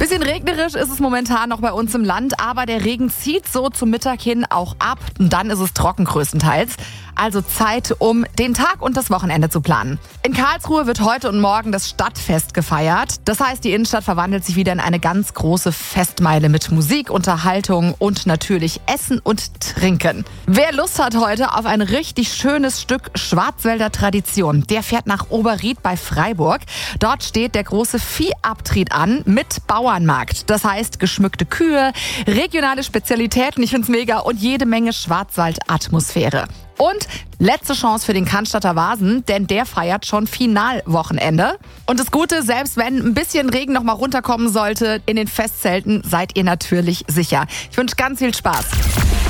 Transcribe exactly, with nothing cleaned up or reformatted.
Bisschen regnerisch ist es momentan noch bei uns im Land, aber der Regen zieht so zum Mittag hin auch ab. Und dann ist es trocken größtenteils. Also Zeit, um den Tag und das Wochenende zu planen. In Karlsruhe wird heute und morgen das Stadtfest gefeiert. Das heißt, die Innenstadt verwandelt sich wieder in eine ganz große Festmeile mit Musik, Unterhaltung und natürlich Essen und Trinken. Wer Lust hat heute auf ein richtig schönes Stück Schwarzwälder Tradition, der fährt nach Oberried bei Freiburg. Dort steht der große Viehabtrieb an mit Bauernmarkt. Das heißt geschmückte Kühe, regionale Spezialitäten, ich find's mega, und jede Menge Schwarzwald-Atmosphäre. Und letzte Chance für den Cannstatter Vasen, denn der feiert schon Finalwochenende. Und das Gute, selbst wenn ein bisschen Regen noch mal runterkommen sollte, in den Festzelten seid ihr natürlich sicher. Ich wünsche ganz viel Spaß.